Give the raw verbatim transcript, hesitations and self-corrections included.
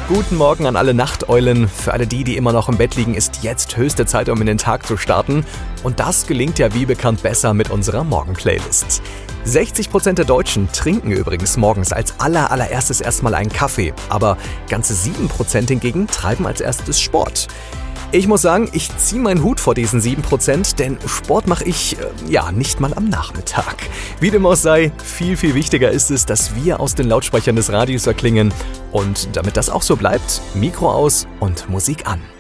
Guten Morgen an alle Nachteulen. Für alle die, die immer noch im Bett liegen, ist jetzt höchste Zeit, um in den Tag zu starten. Und das gelingt ja wie bekannt besser mit unserer Morgenplaylist. sechzig Prozent der Deutschen trinken übrigens morgens als aller allererstes erstmal einen Kaffee. Aber ganze sieben Prozent hingegen treiben als erstes Sport. Ich muss sagen, ich ziehe meinen Hut vor diesen sieben Prozent, denn Sport mache ich, äh, ja, nicht mal am Nachmittag. Wie dem auch sei, viel, viel wichtiger ist es, dass wir aus den Lautsprechern des Radios erklingen. Und damit das auch so bleibt, Mikro aus und Musik an.